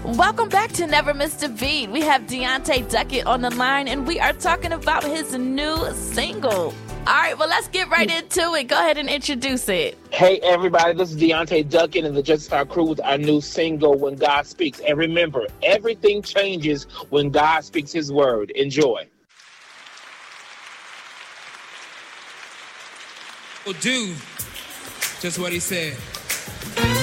Welcome back to Never Missed a Beat. We have Deontay Duckett on the line, and we are talking about his new single. All right, well, let's get right into it. Go ahead and introduce it. Hey, everybody, this is Deontay Duckett and the Justice Our Crew with our new single, When God Speaks. And remember, everything changes when God speaks his word. Enjoy. Will do just what he said.